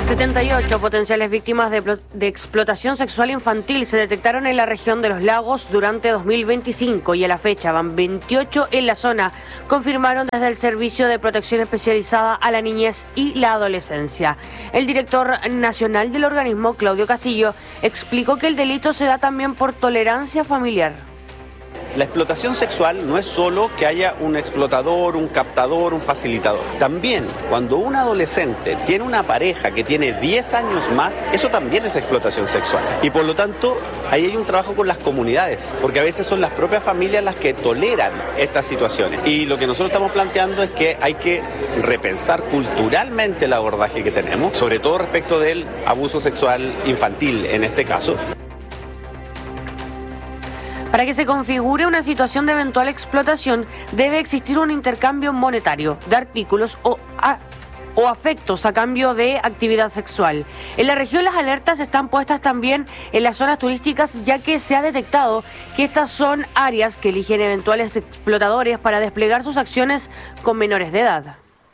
78 potenciales víctimas de explotación sexual infantil se detectaron en la región de Los Lagos durante 2025 y a la fecha van 28 en la zona, confirmaron desde el Servicio de Protección Especializada a la Niñez y la Adolescencia. El director nacional del organismo, Claudio Castillo, explicó que el delito se da también por tolerancia familiar. La explotación sexual no es solo que haya un explotador, un captador, un facilitador. También, cuando un adolescente tiene una pareja que tiene 10 años más, eso también es explotación sexual. Y por lo tanto, ahí hay un trabajo con las comunidades, porque a veces son las propias familias las que toleran estas situaciones. Y lo que nosotros estamos planteando es que hay que repensar culturalmente el abordaje que tenemos, sobre todo respecto del abuso sexual infantil en este caso. Para que se configure una situación de eventual explotación, debe existir un intercambio monetario de artículos o afectos a cambio de actividad sexual. En la región las alertas están puestas también en las zonas turísticas, ya que se ha detectado que estas son áreas que eligen eventuales explotadores para desplegar sus acciones con menores de edad.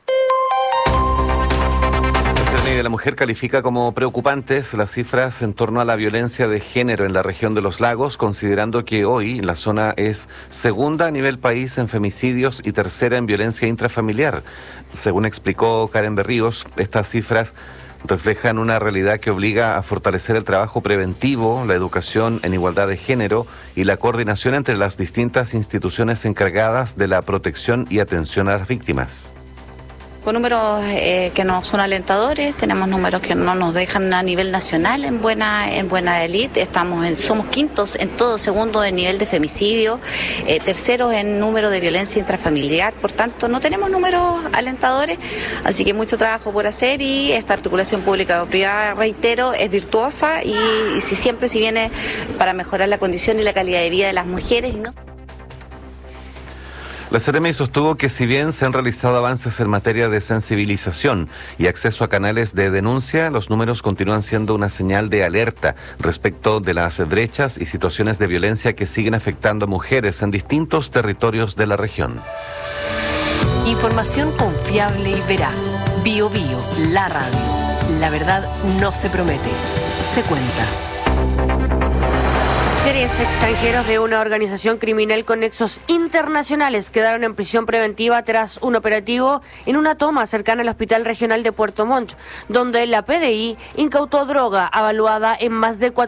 De la Mujer califica como preocupantes las cifras en torno a la violencia de género en la región de Los Lagos, considerando que hoy la zona es segunda a nivel país en femicidios y tercera en violencia intrafamiliar. Según explicó Karen Berríos, estas cifras reflejan una realidad que obliga a fortalecer el trabajo preventivo, la educación en igualdad de género y la coordinación entre las distintas instituciones encargadas de la protección y atención a las víctimas. Con números que no son alentadores, tenemos números que no nos dejan a nivel nacional en buena élite. Somos quintos en todo, segundo en nivel de femicidio, terceros en número de violencia intrafamiliar. Por tanto, no tenemos números alentadores, así que mucho trabajo por hacer y esta articulación pública o privada, reitero, es virtuosa y siempre viene para mejorar la condición y la calidad de vida de las mujeres. La Seremi sostuvo que si bien se han realizado avances en materia de sensibilización y acceso a canales de denuncia, los números continúan siendo una señal de alerta respecto de las brechas y situaciones de violencia que siguen afectando a mujeres en distintos territorios de la región. Información confiable y veraz. Bio Bio, la radio. La verdad no se promete, se cuenta. 3 extranjeros de una organización criminal con nexos internacionales quedaron en prisión preventiva tras un operativo en una toma cercana al Hospital Regional de Puerto Montt, donde la PDI incautó droga avaluada en más de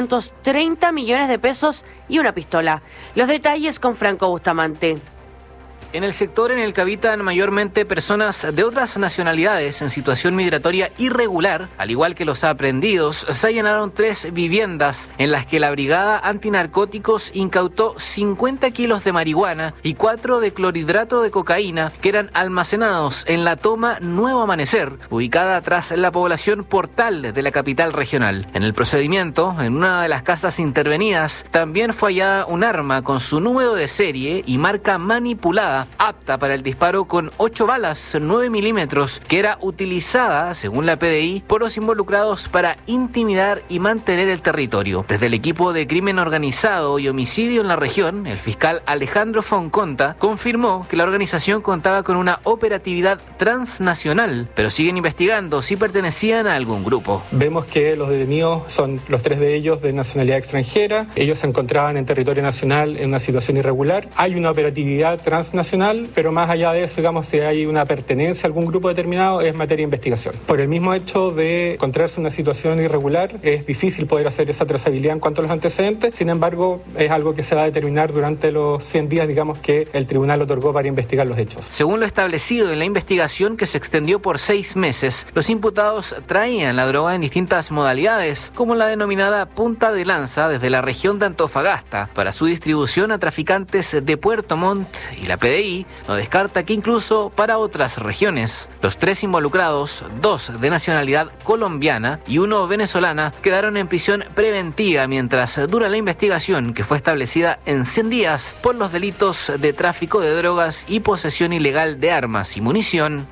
430 millones de pesos y una pistola. Los detalles con Franco Bustamante. En el sector en el que habitan mayormente personas de otras nacionalidades en situación migratoria irregular, al igual que los aprehendidos, se allanaron 3 viviendas en las que la Brigada Antinarcóticos incautó 50 kilos de marihuana y 4 de clorhidrato de cocaína que eran almacenados en la toma Nuevo Amanecer, ubicada tras la población Portal de la capital regional. En el procedimiento, en una de las casas intervenidas, también fue hallada un arma con su número de serie y marca manipulada, apta para el disparo con 8 balas 9 milímetros, que era utilizada, según la PDI, por los involucrados para intimidar y mantener el territorio. Desde el equipo de crimen organizado y homicidio en la región, el fiscal Alejandro Fonconta confirmó que la organización contaba con una operatividad transnacional, pero siguen investigando si pertenecían a algún grupo. Vemos que los detenidos son los 3 de ellos de nacionalidad extranjera. Ellos se encontraban en territorio nacional en una situación irregular. Hay una operatividad transnacional, pero más allá de eso, digamos, si hay una pertenencia a algún grupo determinado, es materia de investigación. Por el mismo hecho de encontrarse en una situación irregular, es difícil poder hacer esa trazabilidad en cuanto a los antecedentes. Sin embargo, es algo que se va a determinar durante los 100 días, digamos, que el tribunal otorgó para investigar los hechos. Según lo establecido en la investigación, que se extendió por 6 meses, los imputados traían la droga en distintas modalidades, como la denominada punta de lanza desde la región de Antofagasta, para su distribución a traficantes de Puerto Montt, y la PDI no descarta que incluso para otras regiones. Los 3 involucrados, 2 de nacionalidad colombiana y 1 venezolana, quedaron en prisión preventiva mientras dura la investigación, que fue establecida en 100 días por los delitos de tráfico de drogas y posesión ilegal de armas y munición.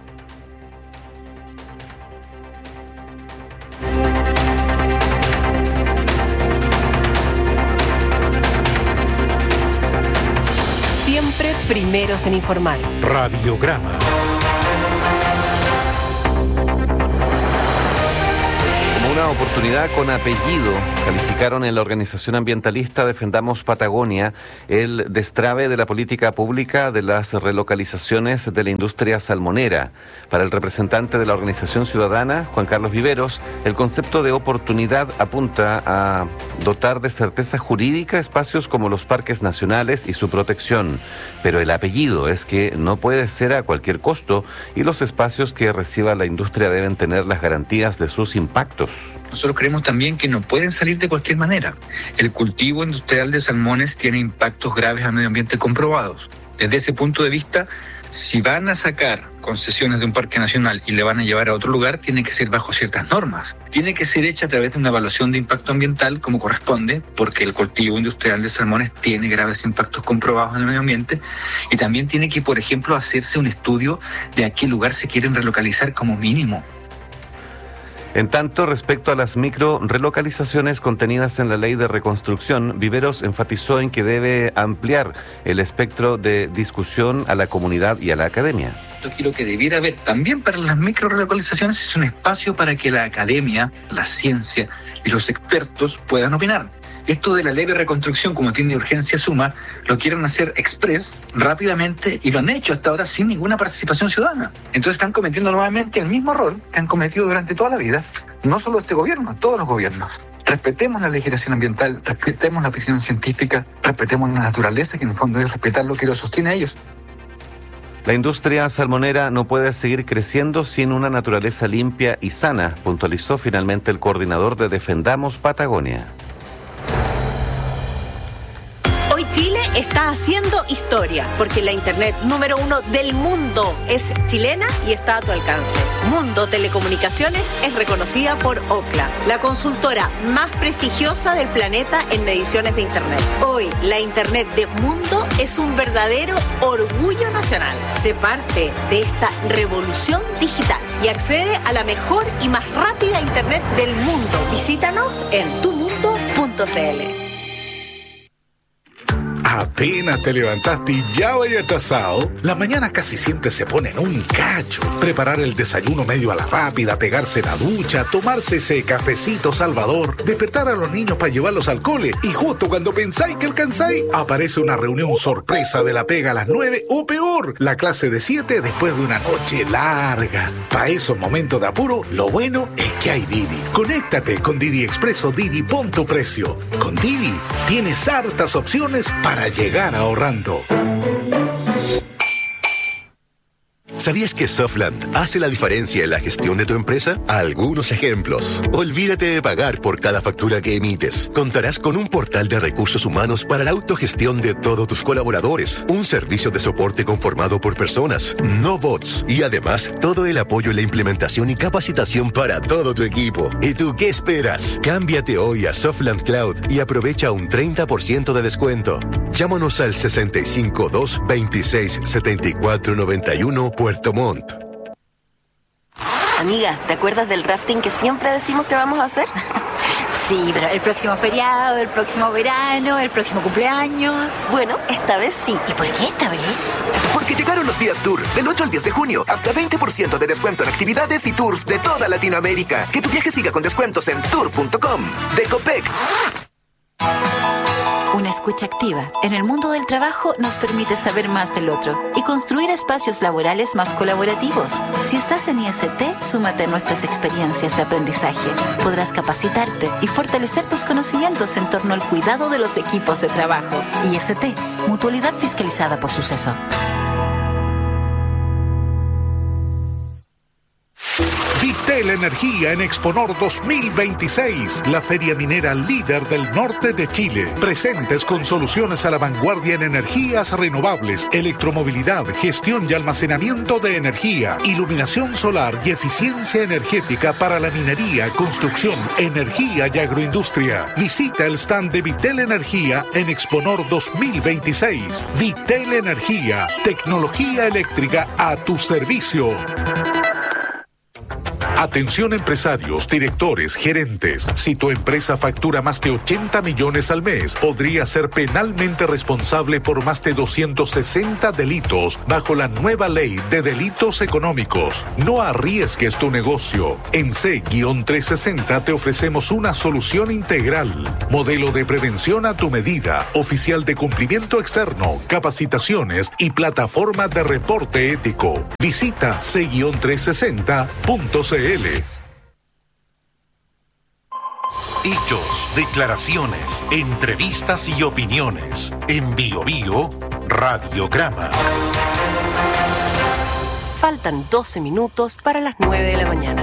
Siempre primeros en informar. Radiograma. Una oportunidad con apellido, calificaron en la organización ambientalista Defendamos Patagonia el destrave de la política pública de las relocalizaciones de la industria salmonera. Para el representante de la organización ciudadana, Juan Carlos Viveros, el concepto de oportunidad apunta a dotar de certeza jurídica espacios como los parques nacionales y su protección. Pero el apellido es que no puede ser a cualquier costo y los espacios que reciba la industria deben tener las garantías de sus impactos. Nosotros creemos también que no pueden salir de cualquier manera. El cultivo industrial de salmones tiene impactos graves al medio ambiente comprobados. Desde ese punto de vista, si van a sacar concesiones de un parque nacional y le van a llevar a otro lugar, tiene que ser bajo ciertas normas. Tiene que ser hecha a través de una evaluación de impacto ambiental como corresponde, porque el cultivo industrial de salmones tiene graves impactos comprobados en el medio ambiente, y también tiene que, por ejemplo, hacerse un estudio de a qué lugar se quieren relocalizar como mínimo. En tanto, respecto a las micro relocalizaciones contenidas en la ley de reconstrucción, Viveros enfatizó en que debe ampliar el espectro de discusión a la comunidad y a la academia. Aquí lo que debiera haber también para las micro relocalizaciones es un espacio para que la academia, la ciencia y los expertos puedan opinar. Esto de la ley de reconstrucción, como tiene urgencia suma, lo quieren hacer express, rápidamente, y lo han hecho hasta ahora sin ninguna participación ciudadana. Entonces están cometiendo nuevamente el mismo error que han cometido durante toda la vida, no solo este gobierno, todos los gobiernos. Respetemos la legislación ambiental, respetemos la opinión científica, respetemos la naturaleza, que en el fondo es respetar lo que los sostiene a ellos. La industria salmonera no puede seguir creciendo sin una naturaleza limpia y sana, puntualizó finalmente el coordinador de Defendamos Patagonia. Hoy Chile está haciendo historia, porque la internet número 1 del mundo es chilena y está a tu alcance. Mundo Telecomunicaciones es reconocida por Ookla, la consultora más prestigiosa del planeta en mediciones de internet. Hoy, la internet de Mundo es un verdadero orgullo nacional. Sé parte de esta revolución digital y accede a la mejor y más rápida internet del mundo. Visítanos en tumundo.cl. Apenas te levantaste y ya vaya atrasado. Las mañanas casi siempre se ponen un cacho. Preparar el desayuno medio a la rápida, pegarse la ducha, tomarse ese cafecito salvador, despertar a los niños para llevarlos al cole, y justo cuando pensáis que alcanzáis, aparece una reunión sorpresa de la pega a las 9 o peor, la clase de 7 después de una noche larga. Para esos momentos de apuro, lo bueno es que hay Didi. Conéctate con Didi Expreso Didi, pon tu precio. Con Didi tienes hartas opciones para llegar ahorrando. ¿Sabías que Softland hace la diferencia en la gestión de tu empresa? Algunos ejemplos. Olvídate de pagar por cada factura que emites. Contarás con un portal de recursos humanos para la autogestión de todos tus colaboradores. Un servicio de soporte conformado por personas, no bots. Y además, todo el apoyo en la implementación y capacitación para todo tu equipo. ¿Y tú qué esperas? Cámbiate hoy a Softland Cloud y aprovecha un 30% de descuento. Llámanos al 652 26 74 91 Puerto Montt. Amiga, ¿te acuerdas del rafting que siempre decimos que vamos a hacer? Sí, pero el próximo feriado, el próximo verano, el próximo cumpleaños. Bueno, esta vez sí. ¿Y por qué esta vez? Porque llegaron los días Tour, del 8 al 10 de junio, hasta 20% de descuento en actividades y tours de toda Latinoamérica. Que tu viaje siga con descuentos en tour.com. De Copec. Una escucha activa en el mundo del trabajo nos permite saber más del otro y construir espacios laborales más colaborativos. Si estás en IST, súmate a nuestras experiencias de aprendizaje. Podrás capacitarte y fortalecer tus conocimientos en torno al cuidado de los equipos de trabajo. IST, mutualidad fiscalizada por Suceso. Vitel Energía en Exponor 2026, la feria minera líder del norte de Chile. Presentes con soluciones a la vanguardia en energías renovables, electromovilidad, gestión y almacenamiento de energía, iluminación solar y eficiencia energética para la minería, construcción, energía y agroindustria. Visita el stand de Vitel Energía en Exponor 2026. Vitel Energía, tecnología eléctrica a tu servicio. Atención empresarios, directores, gerentes. Si tu empresa factura más de 80 millones al mes, podría ser penalmente responsable por más de 260 delitos bajo la nueva ley de delitos económicos. No arriesgues tu negocio. En C-360 te ofrecemos una solución integral. Modelo de prevención a tu medida, oficial de cumplimiento externo, capacitaciones y plataforma de reporte ético. Visita C-360.cl. Hechos, declaraciones, entrevistas y opiniones. En Bio Bio, Radiograma. Faltan 12 minutos para las 9 de la mañana.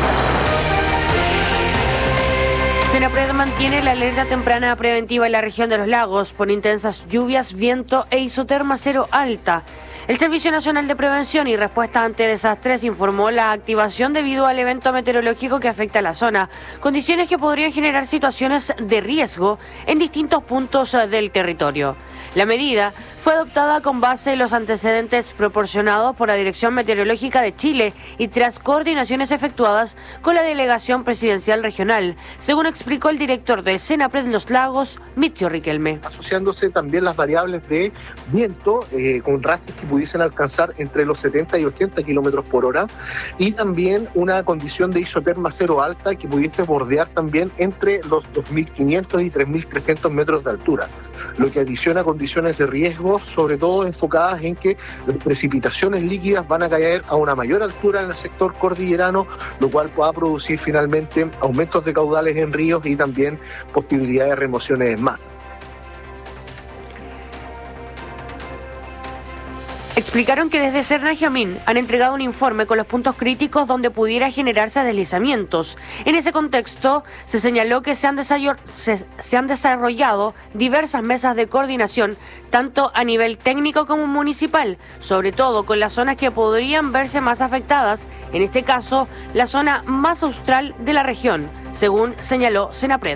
Senapred mantiene la alerta temprana preventiva en la región de los lagos por intensas lluvias, viento e isoterma cero alta. El Servicio Nacional de Prevención y Respuesta ante Desastres informó la activación debido al evento meteorológico que afecta a la zona, condiciones que podrían generar situaciones de riesgo en distintos puntos del territorio. La medida fue adoptada con base en los antecedentes proporcionados por la Dirección Meteorológica de Chile y tras coordinaciones efectuadas con la Delegación Presidencial Regional, según explicó el director del Senapred Los Lagos, Mitzio Riquelme. Asociándose también las variables de viento con rachas que pudiesen alcanzar entre los 70 y 80 kilómetros por hora y también una condición de isoterma cero alta que pudiese bordear también entre los 2.500 y 3.300 metros de altura, lo que adiciona condiciones de riesgo, sobre todo enfocadas en que las precipitaciones líquidas van a caer a una mayor altura en el sector cordillerano, lo cual va a producir finalmente aumentos de caudales en ríos y también posibilidad de remociones en masa. Explicaron que desde Serna Giamín han entregado un informe con los puntos críticos donde pudiera generarse deslizamientos. En ese contexto, se señaló que se han desarrollado diversas mesas de coordinación, tanto a nivel técnico como municipal, sobre todo con las zonas que podrían verse más afectadas, en este caso, la zona más austral de la región, según señaló Senapred.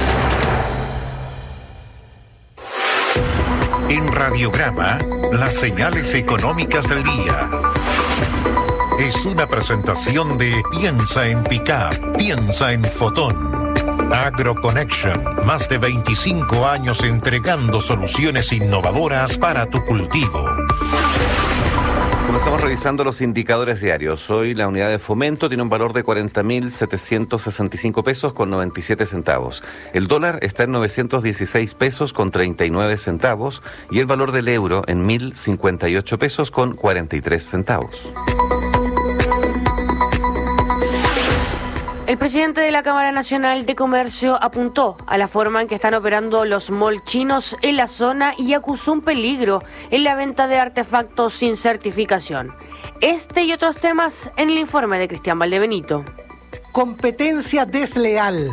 En Radiograma, las señales económicas del día. Es una presentación de Piensa en Pickup, piensa en Fotón. AgroConnection, más de 25 años entregando soluciones innovadoras para tu cultivo. Comenzamos revisando los indicadores diarios. Hoy la unidad de fomento tiene un valor de 40.765 pesos con 97 centavos. El dólar está en 916 pesos con 39 centavos y el valor del euro en 1.058 pesos con 43 centavos. El presidente de la Cámara Nacional de Comercio apuntó a la forma en que están operando los malls chinos en la zona y acusó un peligro en la venta de artefactos sin certificación. Este y otros temas en el informe de Cristian Valdebenito. Competencia desleal.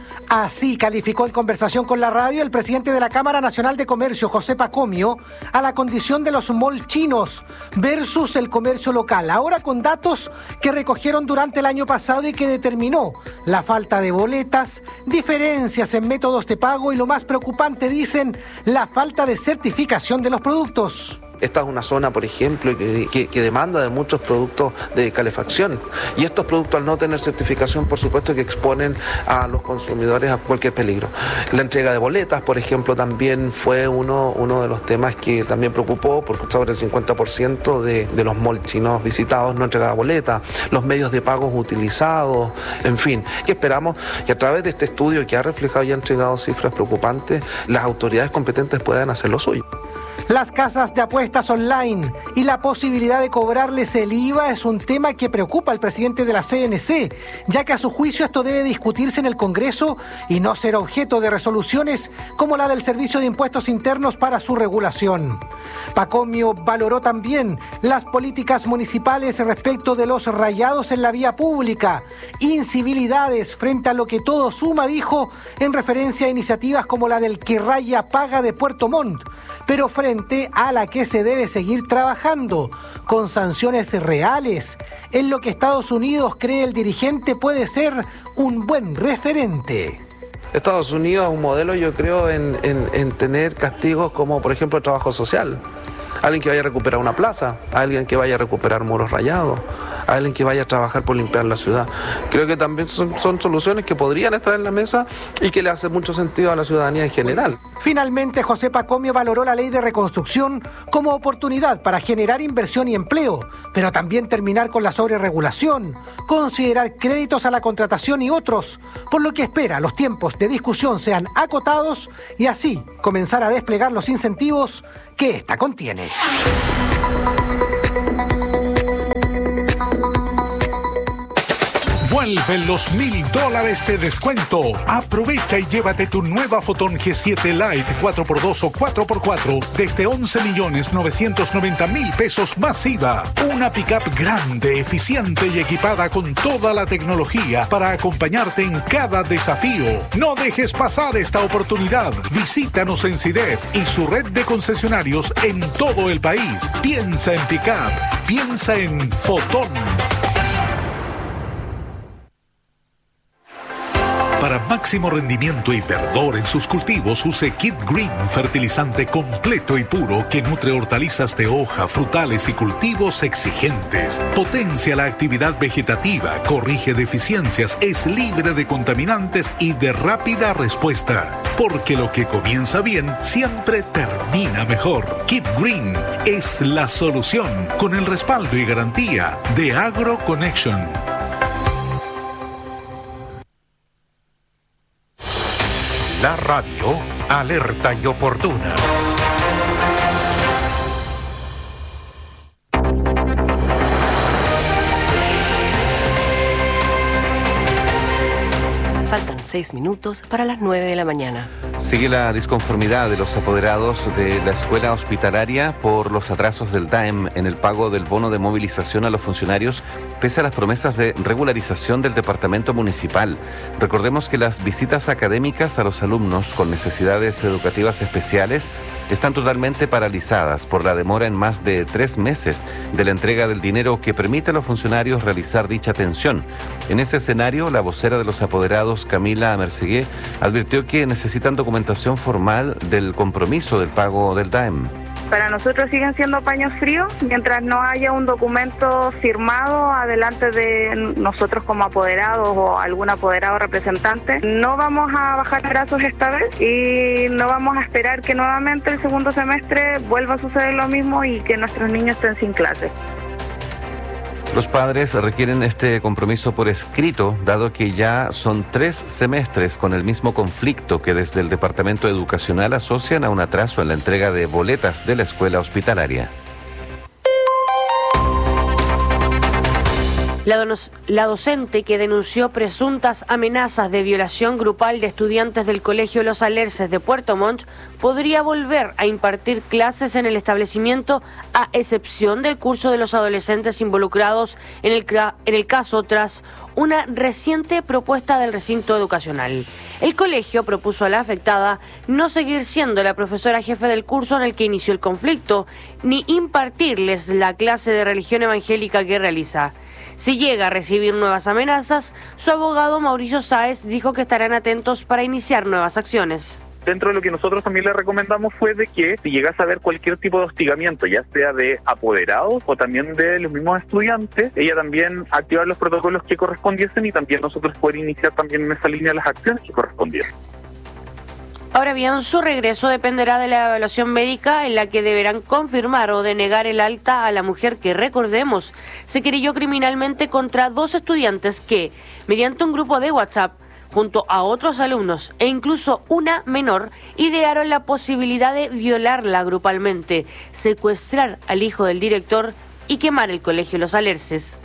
Así calificó en conversación con la radio el presidente de la Cámara Nacional de Comercio, José Pacomio, a la condición de los malls chinos versus el comercio local. Ahora con datos que recogieron durante el año pasado y que determinó la falta de boletas, diferencias en métodos de pago y lo más preocupante, dicen, la falta de certificación de los productos. Esta es una zona, por ejemplo, que demanda de muchos productos de calefacción. Y estos productos, al no tener certificación, por supuesto que exponen a los consumidores a cualquier peligro. La entrega de boletas, por ejemplo, también fue uno de los temas que también preocupó, porque sobre el 50% de los malls chinos visitados no entregaba boletas, los medios de pago utilizados, en fin. Y esperamos que a través de este estudio que ha reflejado y ha entregado cifras preocupantes, las autoridades competentes puedan hacer lo suyo. Las casas de apuestas online y la posibilidad de cobrarles el IVA es un tema que preocupa al presidente de la CNC, ya que a su juicio esto debe discutirse en el Congreso y no ser objeto de resoluciones como la del Servicio de Impuestos Internos para su regulación. Pacomio valoró también las políticas municipales respecto de los rayados en la vía pública, incivilidades frente a lo que todo suma, dijo, en referencia a iniciativas como la del Que Raya Paga de Puerto Montt, pero frente a la que se debe seguir trabajando, con sanciones reales, en lo que Estados Unidos cree el dirigente puede ser un buen referente. Estados Unidos es un modelo, yo creo, en tener castigos como, por ejemplo, el trabajo social. Alguien que vaya a recuperar una plaza, alguien que vaya a recuperar muros rayados, a alguien que vaya a trabajar por limpiar la ciudad. Creo que también son soluciones que podrían estar en la mesa y que le hace mucho sentido a la ciudadanía en general. Finalmente, José Pacomio valoró la ley de reconstrucción como oportunidad para generar inversión y empleo, pero también terminar con la sobreregulación, considerar créditos a la contratación y otros, por lo que espera los tiempos de discusión sean acotados y así comenzar a desplegar los incentivos que esta contiene. Vuelven los $1,000 de descuento. Aprovecha y llévate tu nueva Fotón G7 Lite 4x2 o 4x4 desde 11.990.000 pesos más IVA. Una pickup grande, eficiente y equipada con toda la tecnología para acompañarte en cada desafío. No dejes pasar esta oportunidad. Visítanos en CIDEF y su red de concesionarios en todo el país. Piensa en pickup. Piensa en Fotón. Para máximo rendimiento y verdor en sus cultivos, use Kid Green, fertilizante completo y puro que nutre hortalizas de hoja, frutales y cultivos exigentes. Potencia la actividad vegetativa, corrige deficiencias, es libre de contaminantes y de rápida respuesta. Porque lo que comienza bien siempre termina mejor. Kid Green es la solución con el respaldo y garantía de AgroConnection. La radio alerta y oportuna. Faltan 6 minutos para las 9 de la mañana. Sigue la disconformidad de los apoderados de la escuela hospitalaria por los atrasos del DAEM en el pago del bono de movilización a los funcionarios, pese a las promesas de regularización del departamento municipal. Recordemos que las visitas académicas a los alumnos con necesidades educativas especiales están totalmente paralizadas por la demora en más de 3 meses de la entrega del dinero que permite a los funcionarios realizar dicha atención. En ese escenario, la vocera de los apoderados, Camila Mercegué, advirtió que necesitan documentación formal del compromiso del pago del DAEM. Para nosotros siguen siendo paños fríos mientras no haya un documento firmado adelante de nosotros como apoderados o algún apoderado representante. No vamos a bajar brazos esta vez y no vamos a esperar que nuevamente el segundo semestre vuelva a suceder lo mismo y que nuestros niños estén sin clases. Los padres requieren este compromiso por escrito, dado que ya son 3 semestres con el mismo conflicto que desde el Departamento Educacional asocian a un atraso en la entrega de boletas de la escuela hospitalaria. La docente que denunció presuntas amenazas de violación grupal de estudiantes del Colegio Los Alerces de Puerto Montt podría volver a impartir clases en el establecimiento a excepción del curso de los adolescentes involucrados en el caso tras una reciente propuesta del recinto educacional. El colegio propuso a la afectada no seguir siendo la profesora jefe del curso en el que inició el conflicto, ni impartirles la clase de religión evangélica que realiza. Si llega a recibir nuevas amenazas, su abogado Mauricio Sáez dijo que estarán atentos para iniciar nuevas acciones. Dentro de lo que nosotros también le recomendamos fue de que si llegase a haber cualquier tipo de hostigamiento, ya sea de apoderados o también de los mismos estudiantes, ella también activar los protocolos que correspondiesen y también nosotros poder iniciar también en esa línea las acciones que correspondiesen. Ahora bien, su regreso dependerá de la evaluación médica en la que deberán confirmar o denegar el alta a la mujer que, recordemos, se querelló criminalmente contra 2 estudiantes que, mediante un grupo de WhatsApp, junto a otros alumnos e incluso una menor, idearon la posibilidad de violarla grupalmente, secuestrar al hijo del director y quemar el Colegio Los Alerces.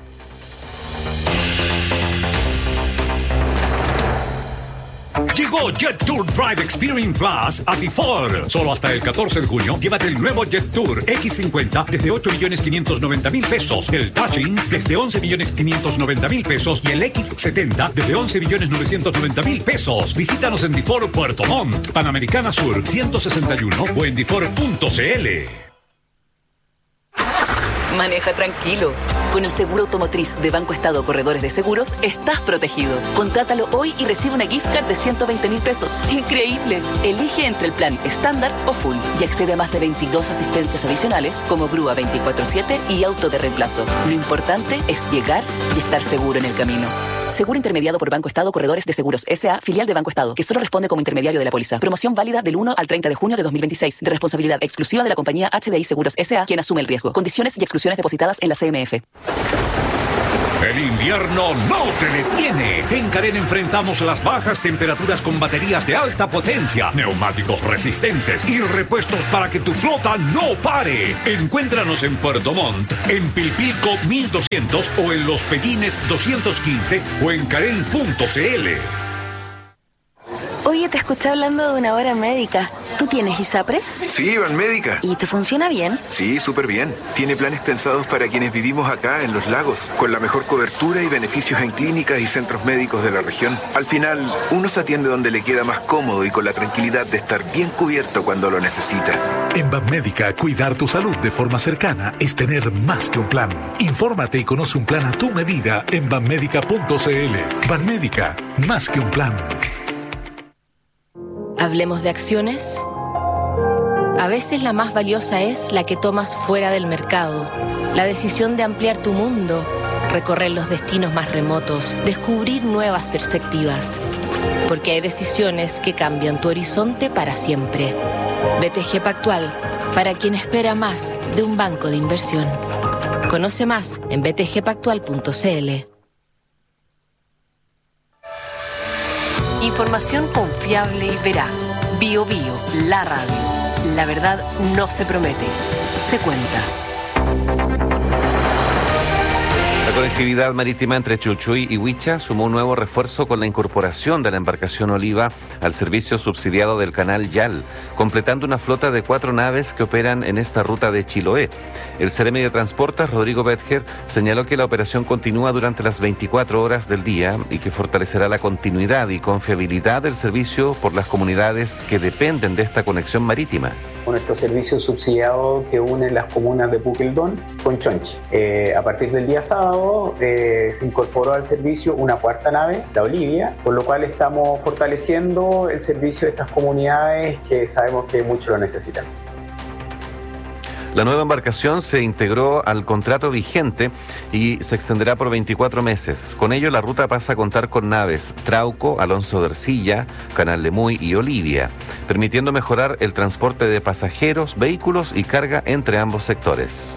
Llegó Jet Tour Drive Experience Plus a Tifor. Solo hasta el 14 de junio, llévate el nuevo Jet Tour X50 desde 8.590.000 pesos, el Touching desde 11.590.000 pesos y el X70 desde 11.990.000 pesos. Visítanos en Tifor, Puerto Montt, Panamericana Sur 161 o en tifor.cl. Maneja tranquilo. Con el seguro automotriz de Banco Estado Corredores de Seguros, estás protegido. Contrátalo hoy y recibe una gift card de 120.000 pesos. ¡Increíble! Elige entre el plan estándar o full y accede a más de 22 asistencias adicionales como grúa 24/7 y auto de reemplazo. Lo importante es llegar y estar seguro en el camino. Seguro intermediado por Banco Estado Corredores de Seguros S.A., filial de Banco Estado, que solo responde como intermediario de la póliza. Promoción válida del 1 al 30 de junio de 2026, de responsabilidad exclusiva de la compañía HDI Seguros S.A., quien asume el riesgo. Condiciones y exclusiones depositadas en la CMF. El invierno no te detiene. En Carén enfrentamos las bajas temperaturas con baterías de alta potencia, neumáticos resistentes y repuestos para que tu flota no pare. Encuéntranos en Puerto Montt, en Pilpilco 1200 o en Los Pellines 215 o en carén.cl. Oye, te escuché hablando de una hora médica. ¿Tú tienes ISAPRE? Sí, Banmédica. ¿Y te funciona bien? Sí, súper bien. Tiene planes pensados para quienes vivimos acá en Los Lagos, con la mejor cobertura y beneficios en clínicas y centros médicos de la región. Al final, uno se atiende donde le queda más cómodo y con la tranquilidad de estar bien cubierto cuando lo necesita. En Banmédica, cuidar tu salud de forma cercana es tener más que un plan. Infórmate y conoce un plan a tu medida en banmédica.cl. Banmédica, más que un plan. Hablemos de acciones. A veces la más valiosa es la que tomas fuera del mercado. La decisión de ampliar tu mundo, recorrer los destinos más remotos, descubrir nuevas perspectivas. Porque hay decisiones que cambian tu horizonte para siempre. BTG Pactual, para quien espera más de un banco de inversión. Conoce más en btgpactual.cl. Información confiable y veraz. Bio Bio, la radio. La verdad no se promete, se cuenta. La conectividad marítima entre Chulchuy y Huicha sumó un nuevo refuerzo con la incorporación de la embarcación Oliva al servicio subsidiado del canal Yal, completando una flota de 4 naves que operan en esta ruta de Chiloé. El Seremi de Transportes, Rodrigo Betger, señaló que la operación continúa durante las 24 horas del día y que fortalecerá la continuidad y confiabilidad del servicio por las comunidades que dependen de esta conexión marítima. Nuestro servicio subsidiado que une las comunas de Puqueldón con Chonchi. A partir del día sábado se incorporó al servicio una 4ª nave, la Olivia, con lo cual estamos fortaleciendo el servicio de estas comunidades que sabemos que mucho lo necesitan. La nueva embarcación se integró al contrato vigente y se extenderá por 24 meses. Con ello, la ruta pasa a contar con naves Trauco, Alonso de Ercilla, Canal Lemuy y Olivia, permitiendo mejorar el transporte de pasajeros, vehículos y carga entre ambos sectores.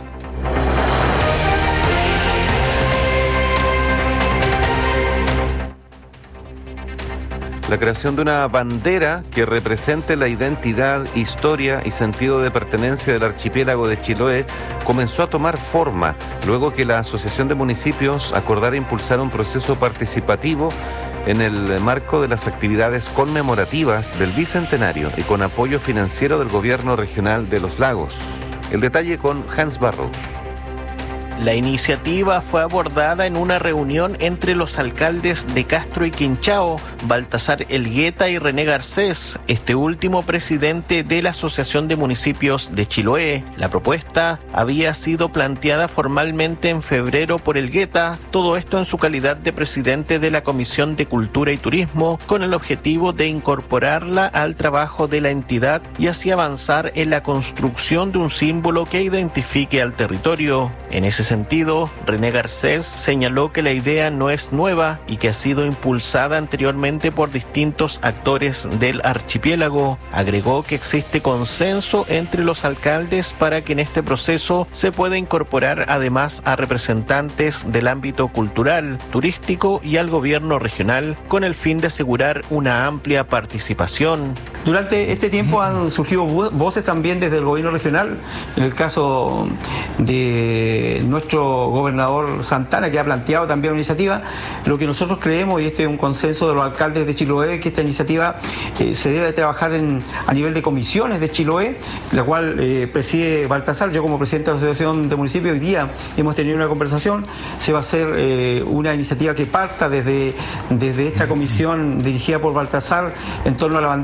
La creación de una bandera que represente la identidad, historia y sentido de pertenencia del archipiélago de Chiloé comenzó a tomar forma luego que la Asociación de Municipios acordara impulsar un proceso participativo en el marco de las actividades conmemorativas del Bicentenario y con apoyo financiero del Gobierno Regional de Los Lagos. El detalle con Hans Barrow. La iniciativa fue abordada en una reunión entre los alcaldes de Castro y Quinchao, Baltasar Elgueta y René Garcés, este último presidente de la Asociación de Municipios de Chiloé. La propuesta había sido planteada formalmente en febrero por Elgueta, todo esto en su calidad de presidente de la Comisión de Cultura y Turismo, con el objetivo de incorporarla al trabajo de la entidad y así avanzar en la construcción de un símbolo que identifique al territorio. En ese sentido, René Garcés señaló que la idea no es nueva y que ha sido impulsada anteriormente por distintos actores del archipiélago. Agregó que existe consenso entre los alcaldes para que en este proceso se pueda incorporar además a representantes del ámbito cultural, turístico y al gobierno regional con el fin de asegurar una amplia participación. Durante este tiempo han surgido voces también desde el gobierno regional, en el caso de nuestro gobernador Santana, que ha planteado también una iniciativa. Lo que nosotros creemos, y este es un consenso de los alcaldes de Chiloé, que esta iniciativa se debe trabajar a nivel de comisiones de Chiloé, la cual preside Baltasar. Yo como presidente de la Asociación de Municipios hoy día hemos tenido una conversación. Se va a hacer una iniciativa que parta desde esta comisión dirigida por Baltasar en torno a la bandera de Chiloé,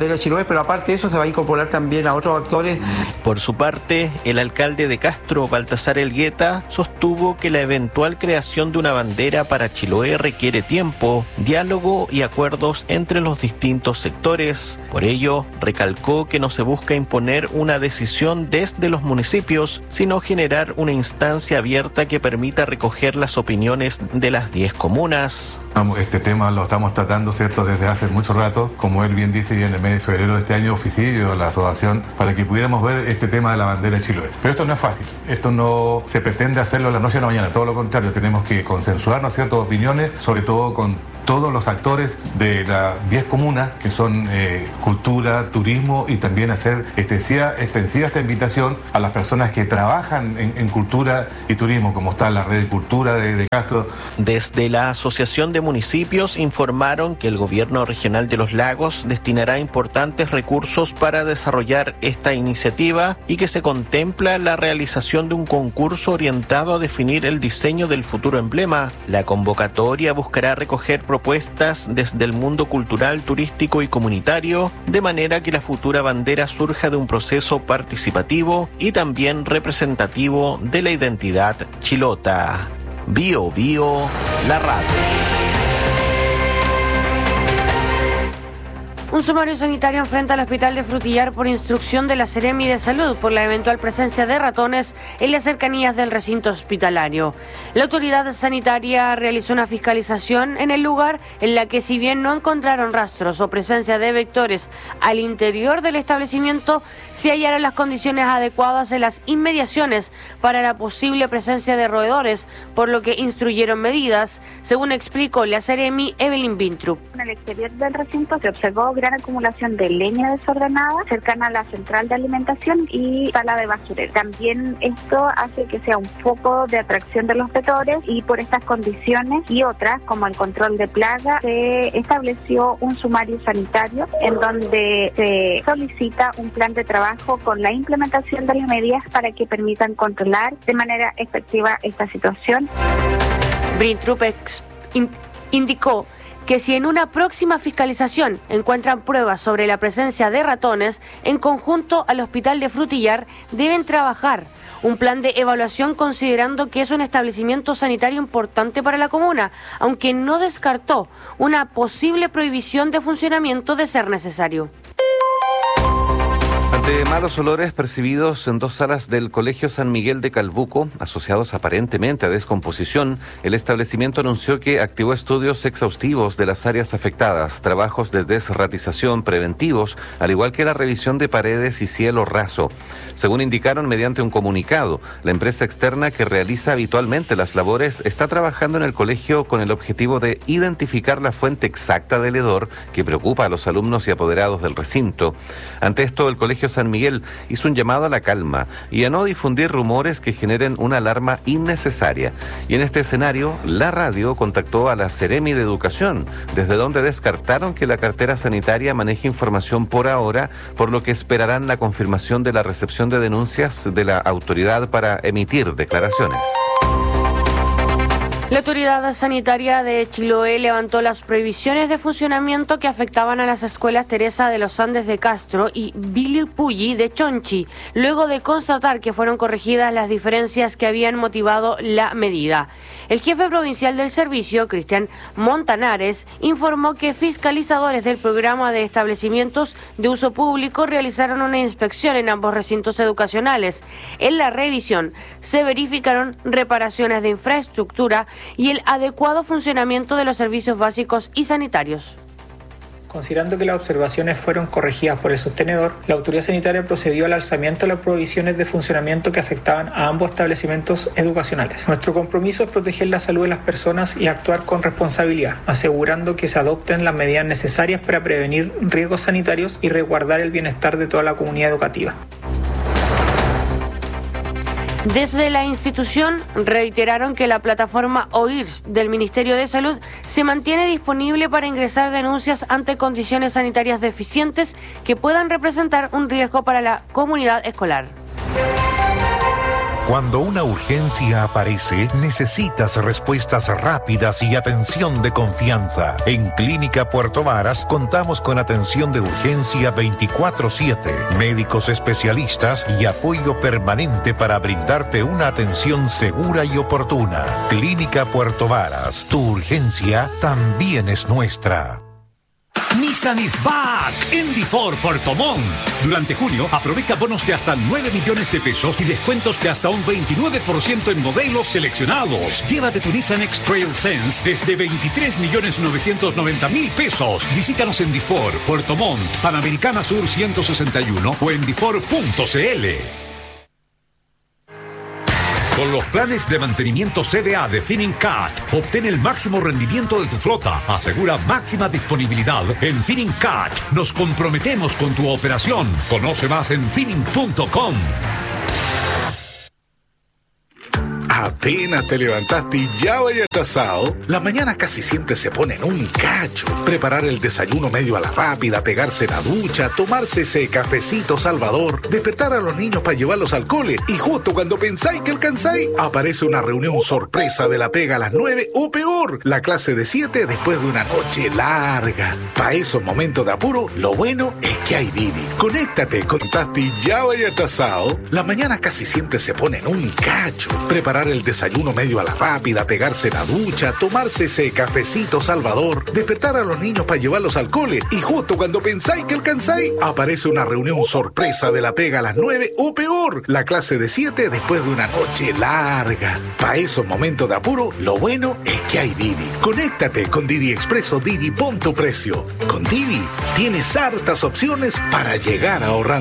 pero aparte de eso se va a incorporar también a otros actores. Por su parte, el alcalde de Castro, Baltasar Elgueta, sostuvo que la eventual creación de una bandera para Chiloé requiere tiempo, diálogo y acuerdos entre los distintos sectores. Por ello, recalcó que no se busca imponer una decisión desde los municipios, sino generar una instancia abierta que permita recoger las opiniones de las 10 comunas. Este tema lo estamos tratando, ¿cierto?, desde hace mucho rato. Como él bien dice, y en el mes de febrero de este año oficio la asociación para que pudiéramos ver este tema de la bandera de Chiloé. Pero esto no es fácil, esto no se pretende hacerlo de la noche a la mañana, todo lo contrario, tenemos que consensuar, ¿no es cierto?, opiniones, sobre todo con todos los actores de las 10 comunas, que son cultura, turismo, y también hacer extensiva esta invitación a las personas que trabajan en cultura y turismo, como está la red de cultura de Castro. Desde la Asociación de Municipios informaron que el Gobierno Regional de los Lagos destinará importantes recursos para desarrollar esta iniciativa y que se contempla la realización de un concurso orientado a definir el diseño del futuro emblema. La convocatoria buscará recoger propuestas desde el mundo cultural, turístico y comunitario, de manera que la futura bandera surja de un proceso participativo y también representativo de la identidad chilota. Bio Bio, la radio. Un sumario sanitario enfrenta al hospital de Frutillar por instrucción de la Seremi de Salud por la eventual presencia de ratones en las cercanías del recinto hospitalario. La autoridad sanitaria realizó una fiscalización en el lugar en la que, si bien no encontraron rastros o presencia de vectores al interior del establecimiento, se hallaron las condiciones adecuadas en las inmediaciones para la posible presencia de roedores, por lo que instruyeron medidas, según explicó la Seremi Evelyn Bintrup. En el exterior del recinto se observó gran acumulación de leña desordenada cercana a la central de alimentación y sala de basurero. También esto hace que sea un foco de atracción de los vectores, y por estas condiciones y otras, como el control de plaga, se estableció un sumario sanitario en donde se solicita un plan de trabajo con la implementación de las medidas para que permitan controlar de manera efectiva esta situación. Bintrup indicó que si en una próxima fiscalización encuentran pruebas sobre la presencia de ratones, en conjunto al Hospital de Frutillar deben trabajar un plan de evaluación, considerando que es un establecimiento sanitario importante para la comuna, aunque no descartó una posible prohibición de funcionamiento de ser necesario. Ante malos olores percibidos en 2 salas del Colegio San Miguel de Calbuco, asociados aparentemente a descomposición, el establecimiento anunció que activó estudios exhaustivos de las áreas afectadas, trabajos de desratización preventivos, al igual que la revisión de paredes y cielo raso. Según indicaron mediante un comunicado, la empresa externa que realiza habitualmente las labores está trabajando en el colegio con el objetivo de identificar la fuente exacta del hedor que preocupa a los alumnos y apoderados del recinto. Ante esto, el Colegio San Miguel hizo un llamado a la calma y a no difundir rumores que generen una alarma innecesaria. Y en este escenario, la radio contactó a la Seremi de Educación, desde donde descartaron que la cartera sanitaria maneje información por ahora, por lo que esperarán la confirmación de la recepción de denuncias de la autoridad para emitir declaraciones. La autoridad sanitaria de Chiloé levantó las prohibiciones de funcionamiento que afectaban a las escuelas Teresa de los Andes de Castro y Vilipulli de Chonchi, luego de constatar que fueron corregidas las diferencias que habían motivado la medida. El jefe provincial del servicio, Cristian Montanares, informó que fiscalizadores del programa de establecimientos de uso público realizaron una inspección en ambos recintos educacionales. En la revisión se verificaron reparaciones de infraestructura y el adecuado funcionamiento de los servicios básicos y sanitarios. Considerando que las observaciones fueron corregidas por el sostenedor, la autoridad sanitaria procedió al alzamiento de las prohibiciones de funcionamiento que afectaban a ambos establecimientos educacionales. Nuestro compromiso es proteger la salud de las personas y actuar con responsabilidad, asegurando que se adopten las medidas necesarias para prevenir riesgos sanitarios y resguardar el bienestar de toda la comunidad educativa. Desde la institución reiteraron que la plataforma OIRS del Ministerio de Salud se mantiene disponible para ingresar denuncias ante condiciones sanitarias deficientes que puedan representar un riesgo para la comunidad escolar. Cuando una urgencia aparece, necesitas respuestas rápidas y atención de confianza. En Clínica Puerto Varas contamos con atención de urgencia 24/7, médicos especialistas y apoyo permanente para brindarte una atención segura y oportuna. Clínica Puerto Varas, tu urgencia también es nuestra. Nissan is back en Difor Puerto Montt. Durante junio, aprovecha bonos de hasta 9 millones de pesos y descuentos de hasta un 29% en modelos seleccionados. Llévate tu Nissan X-Trail Sense desde 23.990.000 pesos. Visítanos en Difor, Puerto Montt, Panamericana Sur 161 o en difor.cl. Con los planes de mantenimiento CDA de Finincat, obtén el máximo rendimiento de tu flota. Asegura máxima disponibilidad. En Finincat nos comprometemos con tu operación. Conoce más en Fining.com. Apenas te levantaste y ya vaya atrasado. La mañana casi siempre se pone en un cacho. Preparar el desayuno medio a la rápida, pegarse la ducha, tomarse ese cafecito salvador, despertar a los niños para llevarlos al cole y justo cuando pensáis que alcanzáis, aparece una reunión sorpresa de la pega a las 9 o peor, la clase de 7 después de una noche larga. Para esos momentos de apuro, lo bueno es que hay Didi. Conéctate, contaste y ya vaya atrasado. La mañana casi siempre se pone en un cacho. Preparar el desayuno medio a la rápida, pegarse la ducha, tomarse ese cafecito salvador, despertar a los niños para llevarlos al cole y justo cuando pensáis que alcanzáis, aparece una reunión sorpresa de la pega a las 9 o peor, la clase de 7 después de una noche larga. Para esos momentos de apuro, lo bueno es que hay Didi. Conéctate con Didi Expreso Didi Pon tu Precio. Con Didi tienes hartas opciones para llegar ahorrando.